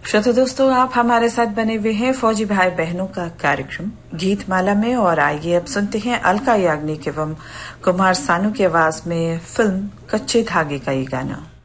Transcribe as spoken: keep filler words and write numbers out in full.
श्रोता दोस्तों, आप हमारे साथ बने हुए हैं फौजी भाई बहनों का कार्यक्रम गीत माला में। और आइए अब सुनते हैं अलका याग्निक एवं कुमार सानू की आवाज में फिल्म कच्चे धागे का ये गाना।